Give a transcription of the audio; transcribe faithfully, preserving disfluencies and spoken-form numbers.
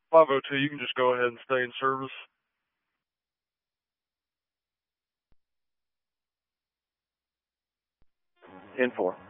five oh two, you can just go ahead and stay in service. ten four.